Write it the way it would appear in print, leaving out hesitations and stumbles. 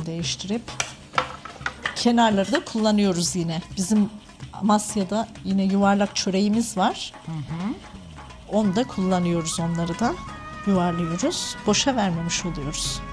yön değiştirip kenarları da kullanıyoruz yine. Bizim Amasya'da yine yuvarlak çöreğimiz var. Onu da kullanıyoruz, onları da yuvarlıyoruz. Boşa vermemiş oluyoruz.